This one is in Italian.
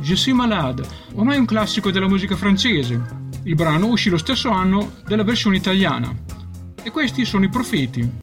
Je suis malade, ormai un classico della musica francese. Il brano uscì lo stesso anno della versione italiana. E questi sono i Profeti.